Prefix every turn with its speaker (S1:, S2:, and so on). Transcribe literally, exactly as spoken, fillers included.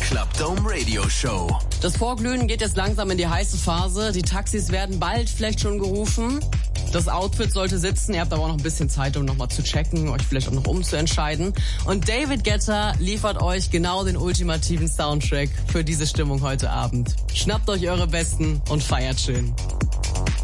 S1: Club Dome Radio Show.
S2: Das Vorglühen geht jetzt langsam in die heiße Phase. Die Taxis werden bald vielleicht schon gerufen. Das Outfit sollte sitzen. Ihr habt aber auch noch ein bisschen Zeit, um nochmal zu checken, euch vielleicht auch noch umzuentscheiden. Und David Guetta liefert euch genau den ultimativen Soundtrack für diese Stimmung heute Abend. Schnappt euch eure Besten und feiert schön.